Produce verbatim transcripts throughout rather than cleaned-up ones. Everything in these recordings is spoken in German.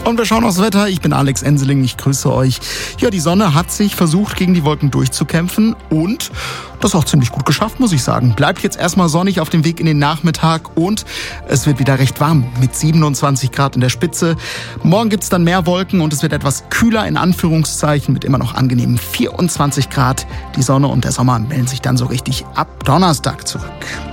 Und wir schauen aufs Wetter. Ich bin Alex Enseling, ich grüße euch. Ja, die Sonne hat sich versucht, gegen die Wolken durchzukämpfen und das auch ziemlich gut geschafft, muss ich sagen. Bleibt jetzt erstmal sonnig auf dem Weg in den Nachmittag und es wird wieder recht warm mit siebenundzwanzig Grad in der Spitze. Morgen gibt's dann mehr Wolken und es wird etwas kühler in Anführungszeichen mit immer noch angenehmen vierundzwanzig Grad. Die Sonne und der Sommer melden sich dann so richtig ab Donnerstag zurück.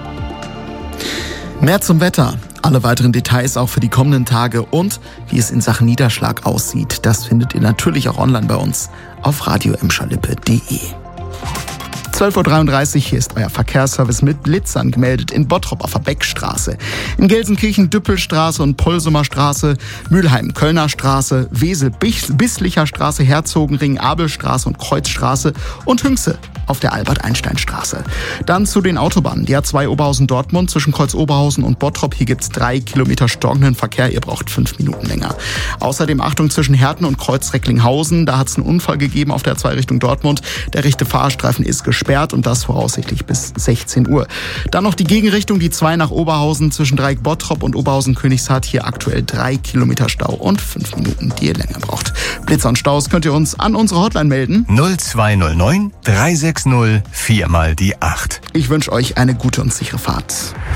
Mehr zum Wetter. Alle weiteren Details auch für die kommenden Tage und wie es in Sachen Niederschlag aussieht, das findet ihr natürlich auch online bei uns auf radio emscherlippe punkt de. zwölf Uhr dreiunddreißig, hier ist euer Verkehrsservice mit Blitzern gemeldet in Bottrop auf der Beckstraße, in Gelsenkirchen Düppelstraße und Polsumer Straße, Mülheim Kölner Straße, Wesel Bisslicher Straße, Herzogenring, Abelstraße und Kreuzstraße und Hünxe auf der Albert-Einstein-Straße. Dann zu den Autobahnen. Die A zwei Oberhausen-Dortmund zwischen Kreuz-Oberhausen und Bottrop. Hier gibt's drei Kilometer stockenden Verkehr. Ihr braucht fünf Minuten länger. Außerdem Achtung zwischen Herten und Kreuz-Recklinghausen. Da hat's einen Unfall gegeben auf der A zwei Richtung Dortmund. Der rechte Fahrstreifen ist gesperrt und das voraussichtlich bis sechzehn Uhr. Dann noch die Gegenrichtung, die zwei nach Oberhausen zwischen Dreieck Bottrop und Oberhausen-Königshardt. Hier aktuell drei Kilometer Stau und fünf Minuten, die ihr länger braucht. Blitzer und Staus könnt ihr uns an unsere Hotline melden. null zwei null neun drei sechs null vier mal die acht. Ich wünsche euch eine gute und sichere Fahrt.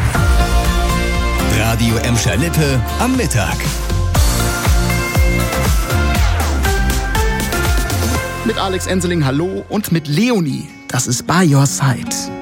Radio Emscher-Lippe am Mittag. Mit Alex Enseling, hallo, und mit Leonie, das ist By Your Side.